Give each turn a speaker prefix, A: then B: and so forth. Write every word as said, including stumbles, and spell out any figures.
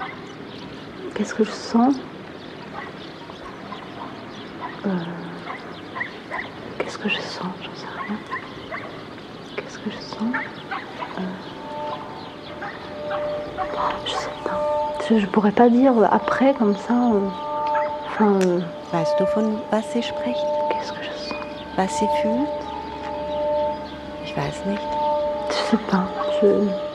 A: Qu'est-ce que je sens? euh... Qu'est-ce que je sens? J'en sais rien. Qu'est-ce que je sens? euh... Je sais pas. Je, je pourrais pas dire après comme ça. Euh... Enfin. Euh...
B: Weißt du, von was sie spricht?
A: Qu'est-ce que je sens?
B: Was sie fühlt? Ich weiß nicht.
A: Je sais pas. Je...